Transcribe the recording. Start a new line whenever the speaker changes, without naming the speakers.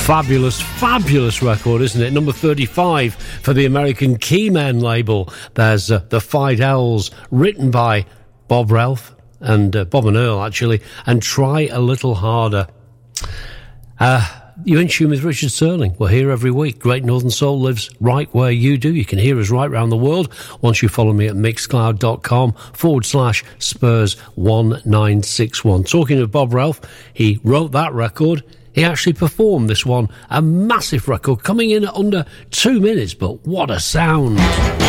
Fabulous, fabulous record, isn't it? Number 35 for the American Keymen label. There's The Fight Owls, written by Bob Ralph and Bob and Earl, actually, and Try a Little Harder. You're in tune with Richard Sterling. We're here every week. Great Northern Soul lives right where you do. You can hear us right around the world once you follow me at mixcloud.com/Spurs1961. Talking of Bob Ralph, he wrote that record. He actually performed this one, a massive record, coming in at under 2 minutes, but what a sound.